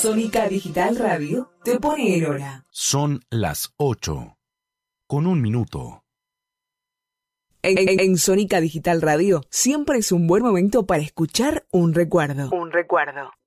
Sónica Digital Radio te pone el hora. Son las 8:01. En Sónica Digital Radio siempre es un buen momento para escuchar un recuerdo.